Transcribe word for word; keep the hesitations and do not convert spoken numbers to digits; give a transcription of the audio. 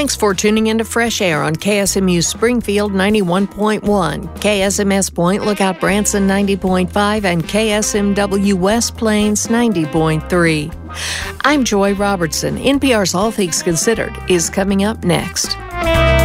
Thanks for tuning into Fresh Air on K S M U Springfield ninety-one point one, K S M S Point Lookout Branson ninety point five, and K S M W West Plains ninety point three. I'm Joy Robertson. N P R's All Things Considered is coming up next.